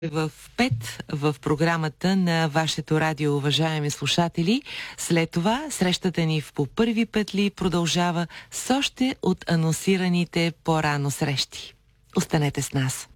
в 5 в програмата на вашето радио, уважаеми слушатели. След това срещата ни в По първи петли продължава с още от анонсираните по-рано срещи. Останете с нас.